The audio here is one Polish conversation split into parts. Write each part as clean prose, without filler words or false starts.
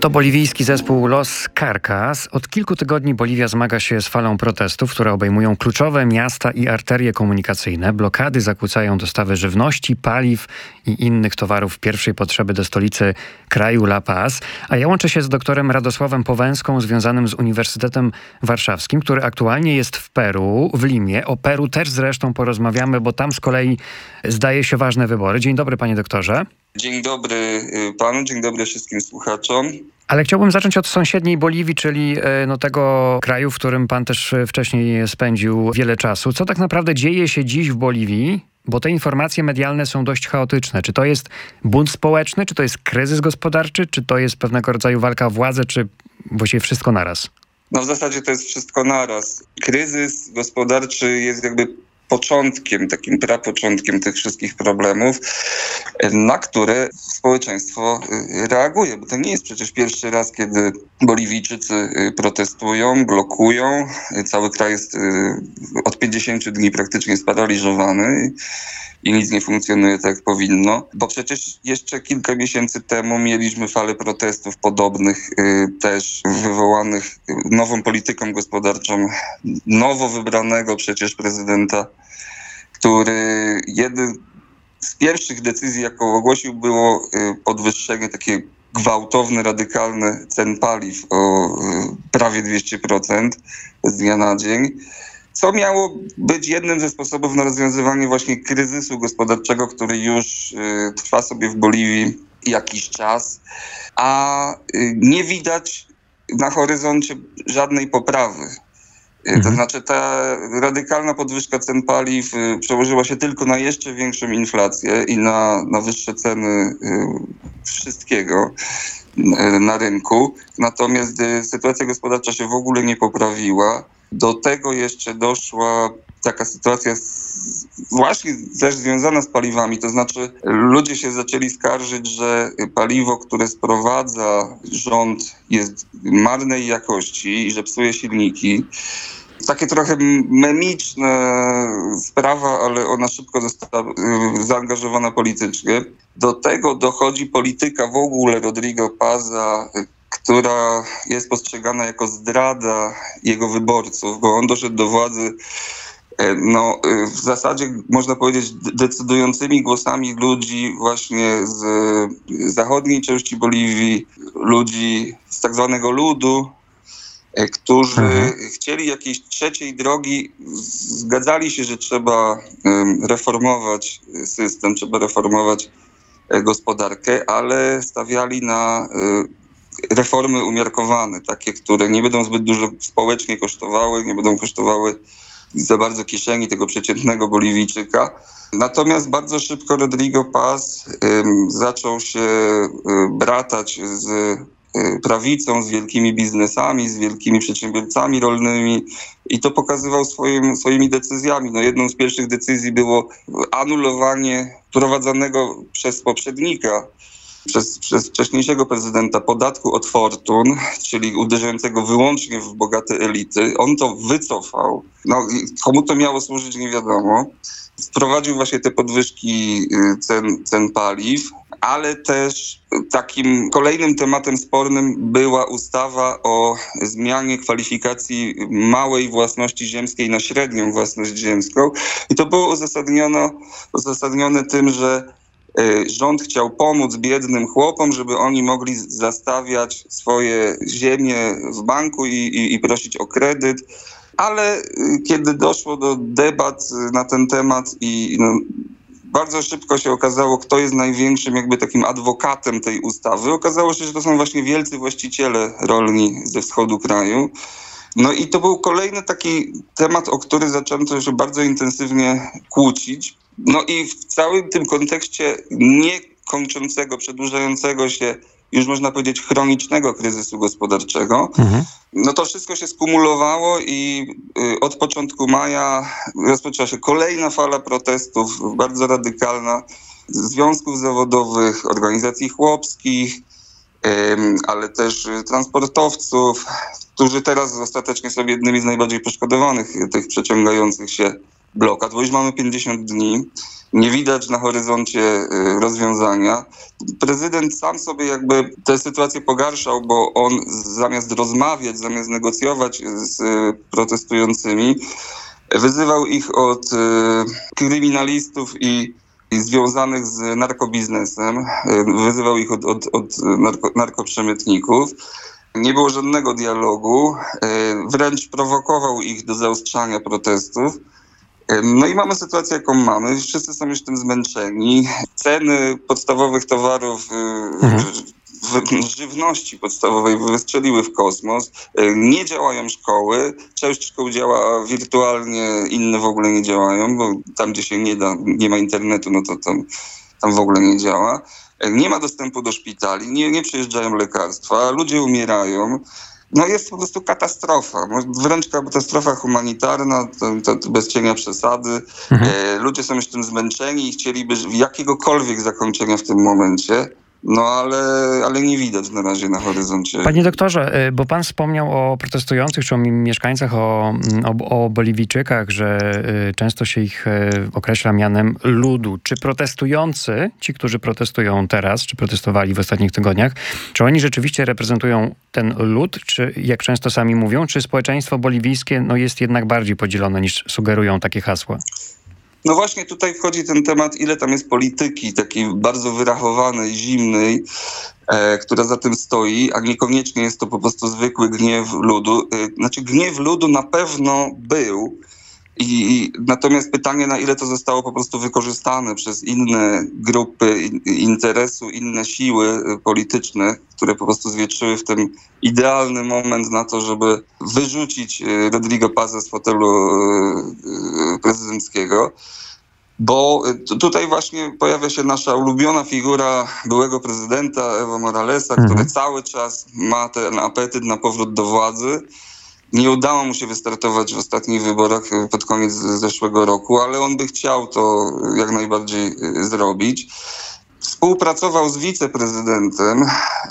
To boliwijski zespół Los Carcas. Od kilku tygodni Boliwia zmaga się z falą protestów, które obejmują kluczowe miasta i arterie komunikacyjne. Blokady zakłócają dostawy żywności, paliw i innych towarów pierwszej potrzeby do stolicy kraju La Paz. A ja łączę się z doktorem Radosławem Powęską, związanym z Uniwersytetem Warszawskim, który aktualnie jest w Peru, w Limie. O Peru też zresztą porozmawiamy, bo tam z kolei zdaje się ważne wybory. Dzień dobry, panie doktorze. Dzień dobry panu, dzień dobry wszystkim słuchaczom. Ale chciałbym zacząć od sąsiedniej Boliwii, czyli tego kraju, w którym pan też wcześniej spędził wiele czasu. Co tak naprawdę dzieje się dziś w Boliwii? Bo te informacje medialne są dość chaotyczne. Czy to jest bunt społeczny, czy to jest kryzys gospodarczy, czy to jest pewnego rodzaju walka o władzę, czy właściwie wszystko naraz? No w zasadzie to jest wszystko naraz. Kryzys gospodarczy jest jakby początkiem, takim prapoczątkiem tych wszystkich problemów, na które społeczeństwo reaguje. Bo to nie jest przecież pierwszy raz, kiedy Boliwijczycy protestują, blokują. Cały kraj jest od 50 dni praktycznie sparaliżowany i nic nie funkcjonuje tak, jak powinno. Bo przecież jeszcze kilka miesięcy temu mieliśmy falę protestów podobnych, też wywołanych nową polityką gospodarczą nowo wybranego przecież prezydenta, który jeden z pierwszych decyzji, jaką ogłosił, było podwyższenie takie gwałtowne, radykalne cen paliw o prawie 200% z dnia na dzień, co miało być jednym ze sposobów na rozwiązywanie właśnie kryzysu gospodarczego, który już trwa sobie w Boliwii jakiś czas, a nie widać na horyzoncie żadnej poprawy. To znaczy ta radykalna podwyżka cen paliw przełożyła się tylko na jeszcze większą inflację i na wyższe ceny wszystkiego na rynku. Natomiast sytuacja gospodarcza się w ogóle nie poprawiła. Do tego jeszcze doszła taka sytuacja właśnie też związana z paliwami, to znaczy ludzie się zaczęli skarżyć, że paliwo, które sprowadza rząd, jest marnej jakości i że psuje silniki. Takie trochę memiczna sprawa, ale ona szybko została zaangażowana politycznie. Do tego dochodzi polityka w ogóle Rodrigo Paza, która jest postrzegana jako zdrada jego wyborców, bo on doszedł do władzy w zasadzie można powiedzieć decydującymi głosami ludzi właśnie z zachodniej części Boliwii, ludzi z tak zwanego ludu, którzy chcieli jakiejś trzeciej drogi, zgadzali się, że trzeba reformować system, trzeba reformować gospodarkę, ale stawiali na reformy umiarkowane, takie, które nie będą zbyt dużo społecznie kosztowały, nie będą kosztowały za bardzo kieszeni tego przeciętnego Boliwijczyka. Natomiast bardzo szybko Rodrigo Paz zaczął się bratać z prawicą, z wielkimi biznesami, z wielkimi przedsiębiorcami rolnymi i to pokazywał swoimi decyzjami. Jedną z pierwszych decyzji było anulowanie prowadzonego przez poprzednika, przez wcześniejszego prezydenta podatku od fortun, czyli uderzającego wyłącznie w bogate elity. On to wycofał. Komu to miało służyć, nie wiadomo. Wprowadził właśnie te podwyżki cen paliw, ale też takim kolejnym tematem spornym była ustawa o zmianie kwalifikacji małej własności ziemskiej na średnią własność ziemską. I to było uzasadnione tym, że rząd chciał pomóc biednym chłopom, żeby oni mogli zastawiać swoje ziemie w banku i prosić o kredyt. Ale kiedy doszło do debat na ten temat i bardzo szybko się okazało, kto jest największym jakby takim adwokatem tej ustawy, okazało się, że to są właśnie wielcy właściciele rolni ze wschodu kraju. I to był kolejny taki temat, o który zaczęto się bardzo intensywnie kłócić. I w całym tym kontekście niekończącego, przedłużającego się, już można powiedzieć, chronicznego kryzysu gospodarczego, to wszystko się skumulowało i od początku maja rozpoczęła się kolejna fala protestów, bardzo radykalna, związków zawodowych, organizacji chłopskich, ale też transportowców, którzy teraz ostatecznie są jednymi z najbardziej poszkodowanych tych przeciągających się blokad, bo już mamy 50 dni. Nie widać na horyzoncie rozwiązania. Prezydent sam sobie jakby tę sytuację pogarszał, bo on zamiast rozmawiać, zamiast negocjować z protestującymi, wyzywał ich od kryminalistów i związanych z narkobiznesem. Wyzywał ich od narkoprzemytników. Nie było żadnego dialogu. Wręcz prowokował ich do zaostrzania protestów. No i mamy sytuację, jaką mamy. Wszyscy są już tym zmęczeni. Ceny podstawowych towarów, żywności podstawowej wystrzeliły w kosmos. Nie działają szkoły. Część szkół działa wirtualnie, inne w ogóle nie działają, bo tam, gdzie się nie da, nie ma internetu, no to tam w ogóle nie działa. Nie ma dostępu do szpitali, nie przyjeżdżają lekarstwa, ludzie umierają. No jest po prostu katastrofa, wręcz katastrofa humanitarna, to bez cienia przesady. Ludzie są już tym zmęczeni i chcieliby jakiegokolwiek zakończenia w tym momencie. No ale nie widać na razie na horyzoncie. Panie doktorze, bo pan wspomniał o protestujących, czy o mieszkańcach, o Boliwijczykach, że często się ich określa mianem ludu. Czy protestujący, ci, którzy protestują teraz, czy protestowali w ostatnich tygodniach, czy oni rzeczywiście reprezentują ten lud, czy jak często sami mówią, czy społeczeństwo boliwijskie jest jednak bardziej podzielone niż sugerują takie hasła? No właśnie tutaj wchodzi ten temat, ile tam jest polityki takiej bardzo wyrachowanej, zimnej, która za tym stoi, a niekoniecznie jest to po prostu zwykły gniew ludu. Znaczy gniew ludu na pewno był, natomiast pytanie, na ile to zostało po prostu wykorzystane przez inne grupy interesu, inne siły polityczne, które po prostu zwietrzyły w ten idealny moment na to, żeby wyrzucić Rodrigo Paza z fotelu prezydenckiego. Bo tutaj właśnie pojawia się nasza ulubiona figura byłego prezydenta Evo Moralesa, który cały czas ma ten apetyt na powrót do władzy. Nie udało mu się wystartować w ostatnich wyborach pod koniec zeszłego roku, ale on by chciał to jak najbardziej zrobić. Współpracował z wiceprezydentem,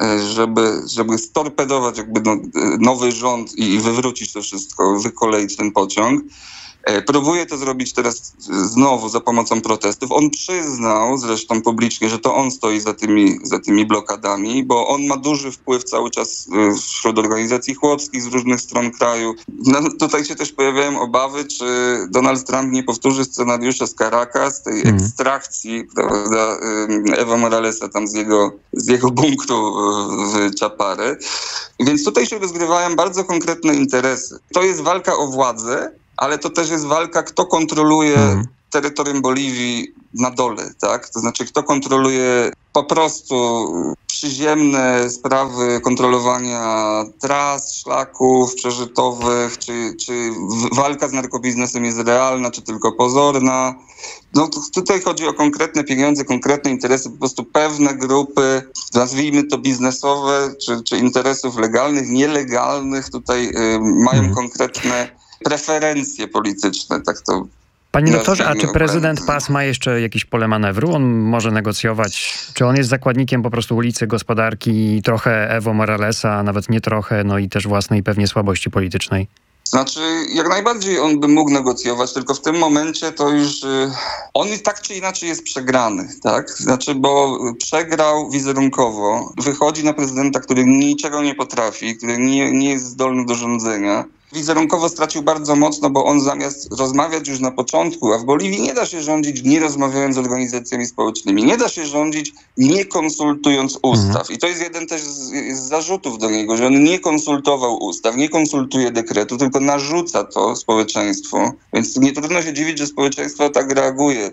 żeby storpedować jakby nowy rząd i wywrócić to wszystko, wykoleić ten pociąg. Próbuje to zrobić teraz znowu za pomocą protestów. On przyznał zresztą publicznie, że to on stoi za tymi blokadami, bo on ma duży wpływ cały czas wśród organizacji chłopskich z różnych stron kraju. No, tutaj się też pojawiają obawy, czy Donald Trump nie powtórzy scenariusza z Caracas, tej ekstrakcji, prawda, Evo Moralesa tam z jego bunkru w Chapare. Więc tutaj się rozgrywają bardzo konkretne interesy. To jest walka o władzę, ale to też jest walka, kto kontroluje terytorium Boliwii na dole, tak? To znaczy, kto kontroluje po prostu przyziemne sprawy kontrolowania tras, szlaków przeżytowych, czy walka z narkobiznesem jest realna, czy tylko pozorna. No tutaj chodzi o konkretne pieniądze, konkretne interesy, po prostu pewne grupy, nazwijmy to biznesowe, czy interesów legalnych, nielegalnych, tutaj mają konkretne preferencje polityczne, tak to. Panie doktorze, a czy prezydent Paz ma jeszcze jakieś pole manewru? On może negocjować? Czy on jest zakładnikiem po prostu ulicy gospodarki, trochę Evo Moralesa, a nawet nie trochę, no i też własnej pewnie słabości politycznej? Znaczy, jak najbardziej on by mógł negocjować, tylko w tym momencie to już on tak czy inaczej jest przegrany, tak? Znaczy, bo przegrał wizerunkowo, wychodzi na prezydenta, który niczego nie potrafi, który nie jest zdolny do rządzenia. Wizerunkowo stracił bardzo mocno, bo on zamiast rozmawiać już na początku, a w Boliwii nie da się rządzić nie rozmawiając z organizacjami społecznymi, nie da się rządzić nie konsultując ustaw. I to jest jeden też z zarzutów do niego, że on nie konsultował ustaw, nie konsultuje dekretu, tylko narzuca to społeczeństwu. Więc nie trudno się dziwić, że społeczeństwo tak reaguje.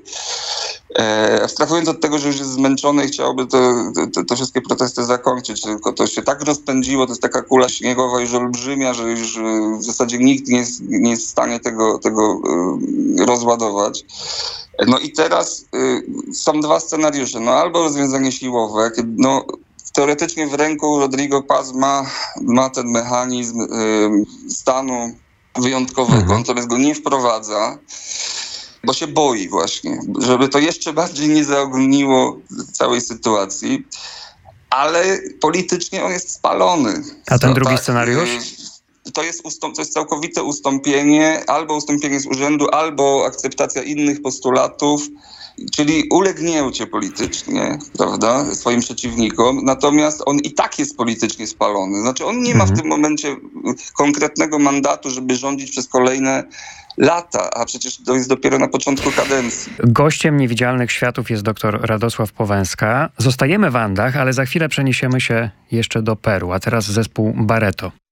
Abstrahując od tego, że już jest zmęczony i chciałoby te wszystkie protesty zakończyć, tylko to się tak rozpędziło, to jest taka kula śniegowa już olbrzymia, że już w zasadzie nikt nie jest w stanie tego rozładować. No i teraz są dwa scenariusze. No albo rozwiązanie siłowe, no teoretycznie w ręku Rodrigo Paz ma ten mechanizm stanu wyjątkowego, natomiast go nie wprowadza, bo się boi właśnie, żeby to jeszcze bardziej nie zaogniło całej sytuacji, ale politycznie on jest spalony. A ten drugi scenariusz? to jest całkowite ustąpienie, albo ustąpienie z urzędu, albo akceptacja innych postulatów, czyli ulegnięcie politycznie, prawda, swoim przeciwnikom, natomiast on i tak jest politycznie spalony. Znaczy on nie ma w tym momencie konkretnego mandatu, żeby rządzić przez kolejne lata, a przecież to jest dopiero na początku kadencji. Gościem Niewidzialnych Światów jest dr Radosław Powęska. Zostajemy w Andach, ale za chwilę przeniesiemy się jeszcze do Peru, a teraz zespół Barreto.